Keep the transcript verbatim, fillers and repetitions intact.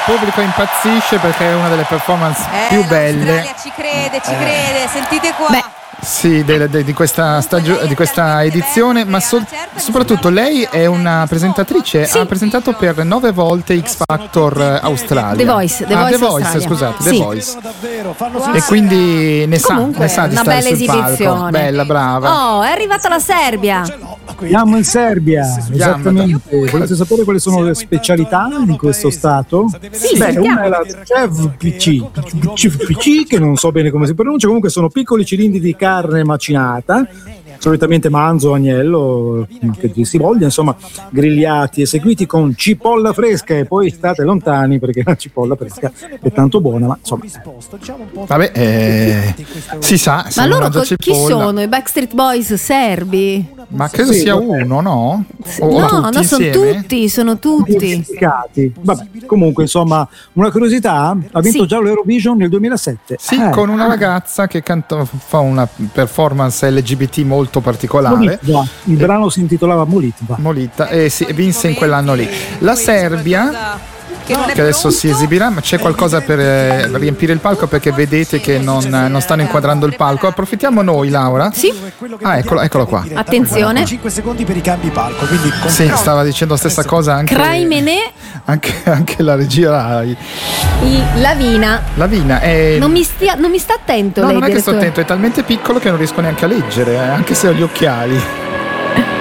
pubblico impazzisce perché è una delle performance eh, più belle. L'Australia ci crede, ci crede, sentite qua. Beh. Sì, de, de, di, questa stagio- di questa edizione, ma so- soprattutto lei è una presentatrice, Sì. ha presentato per nove volte X Factor Australia. The Voice, The ah, Voice The Voice, Australia. scusate, Sì. The Voice. Wow. E quindi ne sa, Comunque, ne sa di una stare bella sul palco. esibizione. Bella, brava. Oh, è arrivata la Serbia. Andiamo in Serbia, esattamente. Volete sapere quali sono le specialità di questo stato? Sì, Beh, sentiamo. una è la C E V P C, C E V P C, che non so bene come si pronuncia, comunque sono piccoli cilindri di carne macinata, solitamente manzo o agnello, che dir si voglia, insomma, grigliati e seguiti con cipolla fresca, e poi state lontani perché la cipolla fresca è tanto buona, ma insomma. Vabbè, eh, si sa. se Ma uno loro mangia co- chi cipolla- sono? I Backstreet Boys serbi? Ma credo Sì, sia vabbè. uno, no? O- o no, tutti no, sono insieme? tutti, sono tutti. Diversificati. Vabbè, comunque, insomma, una curiosità: ha vinto Sì. già l'Eurovision nel duemilasette. Sì, Eh. con una ragazza che canta, fa una performance L G B T molto particolare. Molitva. Il brano si intitolava Molitva. Molita, e si vinse in quell'anno lì. La Serbia, che, non è che adesso si pronto. esibirà, ma c'è qualcosa per eh, riempire il palco perché vedete che non, non stanno inquadrando il palco. Approfittiamo noi, Laura. Sì, Ah, eccolo, eccolo qua. attenzione. cinque secondi per i cambi palco, quindi Sì, stava dicendo la stessa cosa anche, Kraimene, anche, anche la regia Rai. i- Lavina. Lavina è. Non mi, stia, non mi sta attento No, lei, non è che sto direttore. attento, è talmente piccolo che non riesco neanche a leggere, eh, anche se ho gli occhiali.